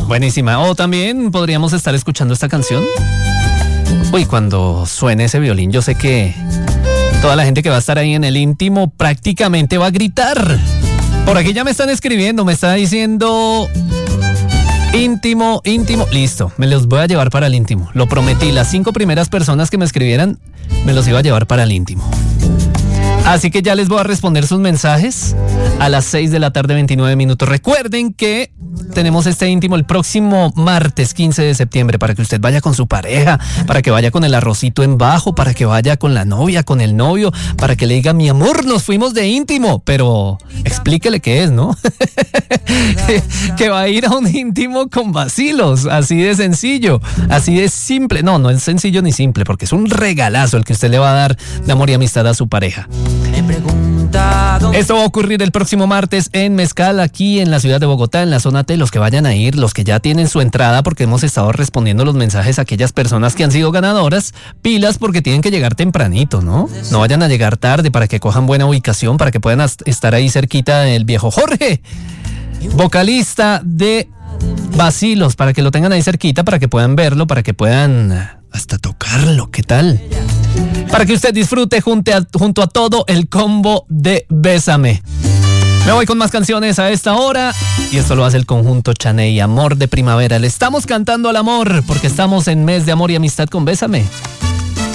Buenísima. O también podríamos estar escuchando esta canción. Uy, cuando suene ese violín, yo sé que toda la gente que va a estar ahí en el íntimo prácticamente va a gritar. Por aquí ya me están escribiendo, me está diciendo íntimo. Listo, me los voy a llevar para el íntimo. Lo prometí, las 5 primeras personas que me escribieran, me los iba a llevar para el íntimo. Así que ya les voy a responder sus mensajes a las 6 de la tarde, 29 minutos. Recuerden que tenemos este íntimo el próximo martes 15 de septiembre para que usted vaya con su pareja, para que vaya con el arrocito en bajo, para que vaya con la novia, con el novio, para que le diga, mi amor, nos fuimos de íntimo, pero explíquele qué es, ¿no? Que va a ir a un íntimo con vacilos, así de sencillo, así de simple. No es sencillo ni simple, porque es un regalazo el que usted le va a dar de amor y amistad a su pareja. Esto va a ocurrir el próximo martes en Mezcal, aquí en la ciudad de Bogotá, en la zona T. Los que vayan a ir, los que ya tienen su entrada, porque hemos estado respondiendo los mensajes a aquellas personas que han sido ganadoras, pilas, porque tienen que llegar tempranito, ¿no? No vayan a llegar tarde, para que cojan buena ubicación, para que puedan estar ahí cerquita del viejo Jorge, vocalista de Vacilos, para que lo tengan ahí cerquita, para que puedan verlo, para que puedan hasta tocarlo. ¿Qué tal? Para que usted disfrute junto a todo el combo de Bésame. Me voy con más canciones a esta hora, y esto lo hace el conjunto Chaney, Amor de Primavera. Le estamos cantando al amor porque estamos en mes de amor y amistad con Bésame.